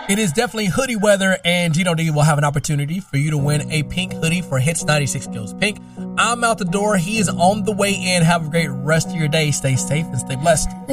It is definitely hoodie weather, and Gino D will have an opportunity for you to win a pink hoodie for Hits 96 Goes Pink. I'm out the door. He is on the way in. Have a great rest of your day. Stay safe and stay blessed.